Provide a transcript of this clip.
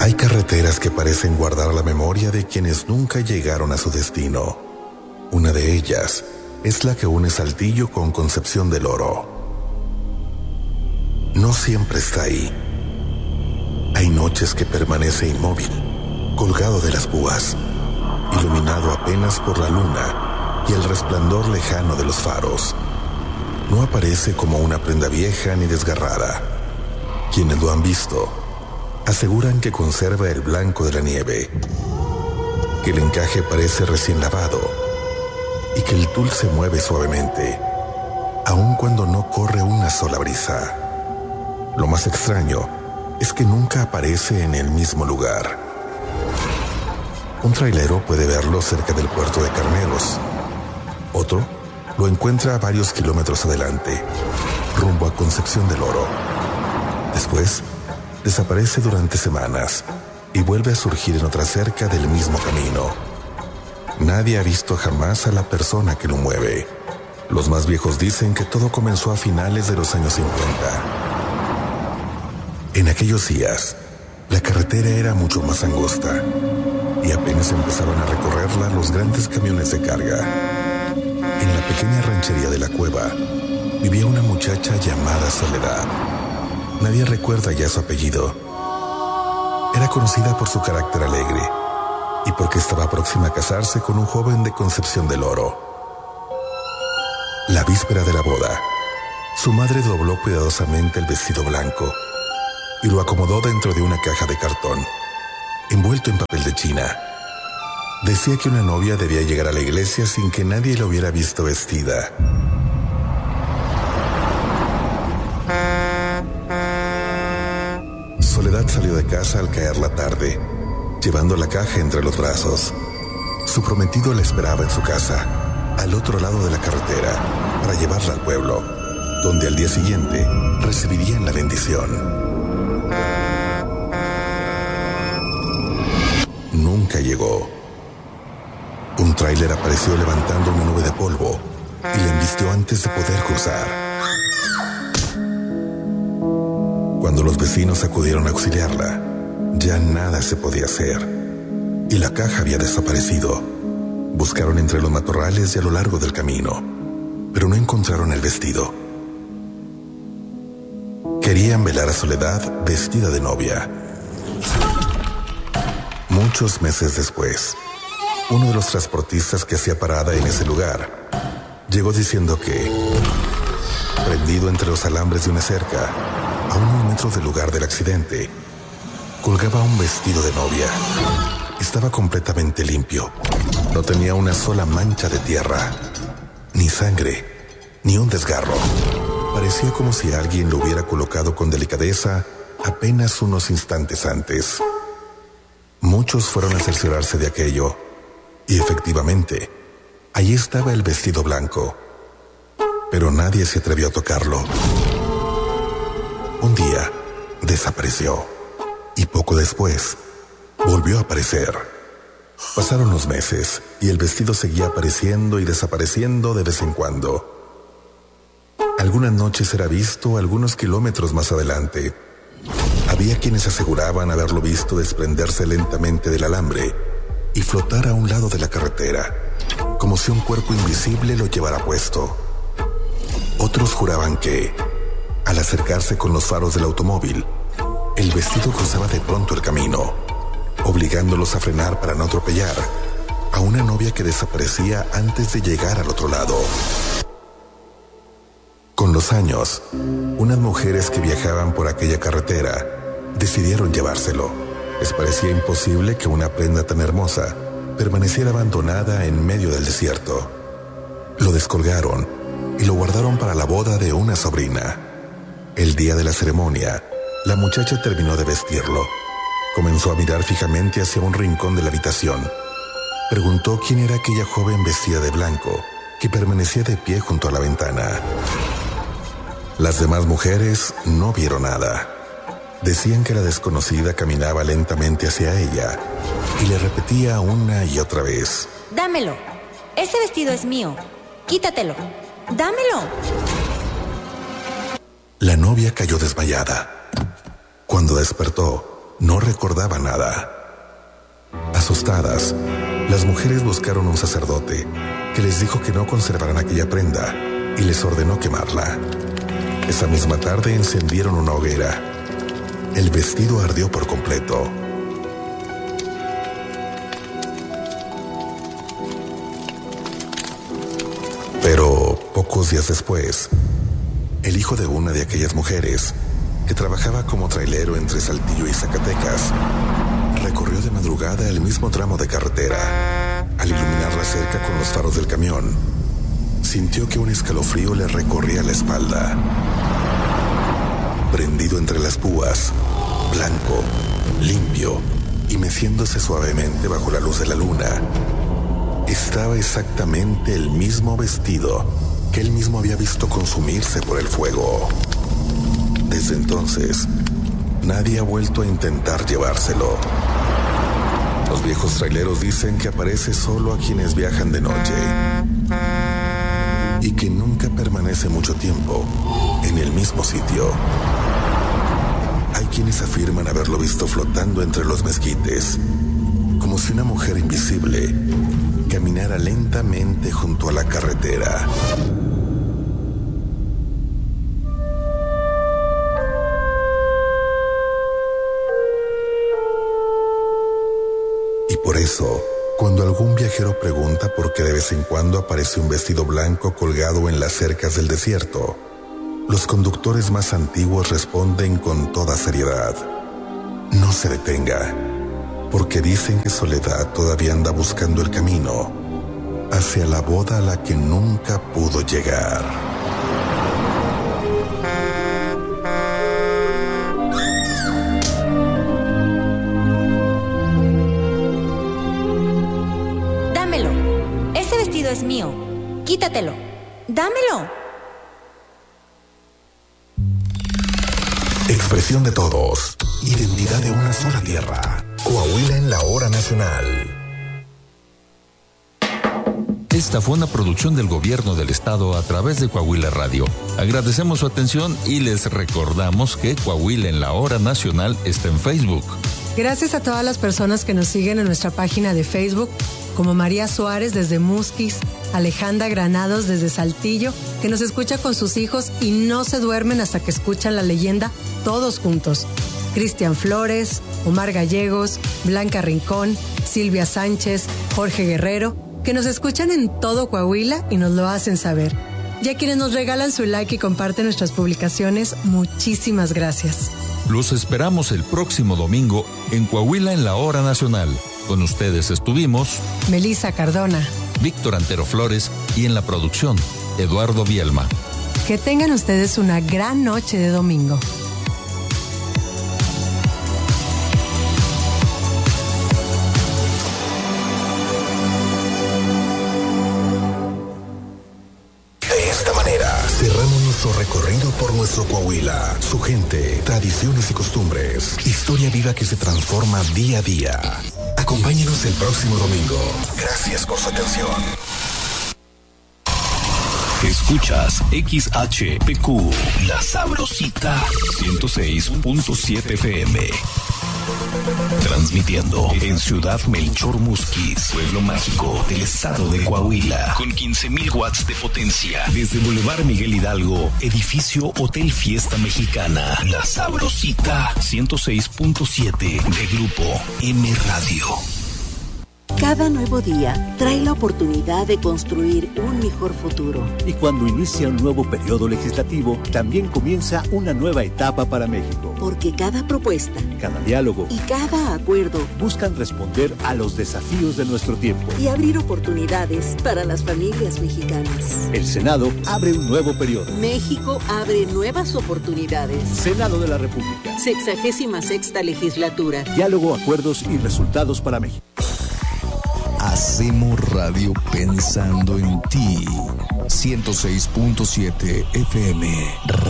Hay carreteras que parecen guardar la memoria de quienes nunca llegaron a su destino. Una de ellas es la que une Saltillo con Concepción del Oro. No siempre está ahí. Hay noches que permanece inmóvil, colgado de las púas, iluminado apenas por la luna y el resplandor lejano de los faros. No aparece como una prenda vieja ni desgarrada. Quienes lo han visto aseguran que conserva el blanco de la nieve, que el encaje parece recién lavado y que el tul se mueve suavemente, aun cuando no corre una sola brisa. Lo más extraño es que nunca aparece en el mismo lugar. Un trailero puede verlo cerca del puerto de Carneros. Otro lo encuentra a varios kilómetros adelante, rumbo a Concepción del Oro. Después, desaparece durante semanas y vuelve a surgir en otra cerca del mismo camino. Nadie ha visto jamás a la persona que lo mueve. Los más viejos dicen que todo comenzó a finales de los años 50. En aquellos días, la carretera era mucho más angosta y apenas empezaban a recorrerla los grandes camiones de carga. En la pequeña ranchería de la cueva vivía una muchacha llamada Soledad. Nadie recuerda ya su apellido. Era conocida por su carácter alegre y porque estaba próxima a casarse con un joven de Concepción del Oro. La víspera de la boda, su madre dobló cuidadosamente el vestido blanco y lo acomodó dentro de una caja de cartón, envuelto en papel de China. Decía que una novia debía llegar a la iglesia sin que nadie la hubiera visto vestida. Soledad salió de casa al caer la tarde, llevando la caja entre los brazos. Su prometido la esperaba en su casa, al otro lado de la carretera, para llevarla al pueblo, donde al día siguiente recibirían la bendición. Nunca llegó. Un tráiler apareció levantando una nube de polvo y la embistió antes de poder cruzar. Cuando los vecinos acudieron a auxiliarla, ya nada se podía hacer y la caja había desaparecido. Buscaron entre los matorrales y a lo largo del camino, pero no encontraron el vestido. Querían velar a Soledad vestida de novia. Muchos meses después, uno de los transportistas que hacía parada en ese lugar llegó diciendo que, prendido entre los alambres de una cerca, a unos metros del lugar del accidente, colgaba un vestido de novia. Estaba completamente limpio. No tenía una sola mancha de tierra, ni sangre, ni un desgarro. Parecía como si alguien lo hubiera colocado con delicadeza apenas unos instantes antes. Muchos fueron a cerciorarse de aquello, y efectivamente, allí estaba el vestido blanco, pero nadie se atrevió a tocarlo. Un día, desapareció, y poco después, volvió a aparecer. Pasaron los meses, y el vestido seguía apareciendo y desapareciendo de vez en cuando. Algunas noches era visto algunos kilómetros más adelante. Había quienes aseguraban haberlo visto desprenderse lentamente del alambre y flotar a un lado de la carretera, como si un cuerpo invisible lo llevara puesto. Otros juraban que, al acercarse con los faros del automóvil, el vestido cruzaba de pronto el camino, obligándolos a frenar para no atropellar a una novia que desaparecía antes de llegar al otro lado. Con los años, unas mujeres que viajaban por aquella carretera decidieron llevárselo. Les parecía imposible que una prenda tan hermosa permaneciera abandonada en medio del desierto. Lo descolgaron y lo guardaron para la boda de una sobrina. El día de la ceremonia, la muchacha terminó de vestirlo. Comenzó a mirar fijamente hacia un rincón de la habitación. Preguntó quién era aquella joven vestida de blanco que permanecía de pie junto a la ventana. Las demás mujeres no vieron nada. Decían que la desconocida caminaba lentamente hacia ella y le repetía una y otra vez: Dámelo. Ese vestido es mío. Quítatelo. Dámelo. La novia cayó desmayada. Cuando despertó, no recordaba nada. Asustadas, las mujeres buscaron un sacerdote que les dijo que no conservaran aquella prenda y les ordenó quemarla. Esa misma tarde encendieron una hoguera. El vestido ardió por completo. Pero pocos días después, el hijo de una de aquellas mujeres, que trabajaba como trailero entre Saltillo y Zacatecas, recorrió de madrugada el mismo tramo de carretera. Al iluminar la cerca con los faros del camión, sintió que un escalofrío le recorría la espalda. Prendido entre las púas, blanco, limpio y meciéndose suavemente bajo la luz de la luna, estaba exactamente el mismo vestido que él mismo había visto consumirse por el fuego. Desde entonces, nadie ha vuelto a intentar llevárselo. Los viejos traileros dicen que aparece solo a quienes viajan de noche y que nunca permanece mucho tiempo en el mismo sitio. Hay quienes afirman haberlo visto flotando entre los mezquites, como si una mujer invisible caminara lentamente junto a la carretera. Y por eso, cuando algún viajero pregunta por qué de vez en cuando aparece un vestido blanco colgado en las cercas del desierto, los conductores más antiguos responden con toda seriedad: no se detenga, porque dicen que Soledad todavía anda buscando el camino hacia la boda a la que nunca pudo llegar. Dámelo. Ese vestido es mío. Quítatelo. Dámelo. Expresión de todos. Identidad de una sola tierra. Coahuila en la hora nacional. Esta fue una producción del Gobierno del Estado a través de Coahuila Radio. Agradecemos su atención y les recordamos que Coahuila en la hora nacional está en Facebook. Gracias a todas las personas que nos siguen en nuestra página de Facebook, como María Suárez desde Musquis, Alejandra Granados desde Saltillo, que nos escucha con sus hijos y no se duermen hasta que escuchan la leyenda todos juntos. Cristian Flores, Omar Gallegos, Blanca Rincón, Silvia Sánchez, Jorge Guerrero, que nos escuchan en todo Coahuila y nos lo hacen saber. Y a quienes nos regalan su like y comparten nuestras publicaciones, muchísimas gracias. Los esperamos el próximo domingo en Coahuila en la hora nacional. Con ustedes estuvimos Melissa Cardona, Víctor Antero Flores y en la producción, Eduardo Bielma. Que tengan ustedes una gran noche de domingo. De esta manera, cerramos nuestro recorrido por nuestro Coahuila, su gente, tradiciones y costumbres, historia viva que se transforma día a día. Acompáñenos el próximo domingo. Gracias por su atención. Escuchas XHPQ, La Sabrosita, 106.7 FM. Transmitiendo en Ciudad Melchor Musquis, pueblo mágico del estado de Coahuila, con 15,000 watts de potencia. Desde Boulevard Miguel Hidalgo, edificio Hotel Fiesta Mexicana. La Sabrosita, 106.7 de Grupo M Radio. Cada nuevo día trae la oportunidad de construir un mejor futuro. Y cuando inicia un nuevo periodo legislativo, también comienza una nueva etapa para México. Porque cada propuesta, cada diálogo y cada acuerdo buscan responder a los desafíos de nuestro tiempo y abrir oportunidades para las familias mexicanas. El Senado abre un nuevo periodo. México abre nuevas oportunidades. Senado de la República. 66ª legislatura. Diálogo, acuerdos y resultados para México. Hacemos radio pensando en ti. 106.7 FM.